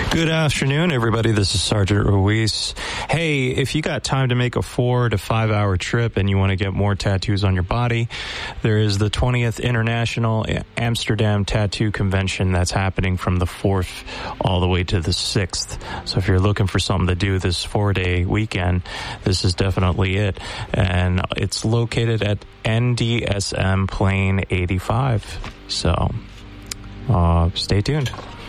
Good afternoon, everybody. This is Sergeant Ruiz. Hey, if you got time to make a 4 to 5 hour trip and you want to get more tattoos on your body, there is the 20th International Amsterdam Tattoo Convention that's happening from the 4th all the way to the 6th. So if you're looking for something to do this 4-day weekend, this is definitely it. And it's located at NDSM Plane 85. So stay tuned.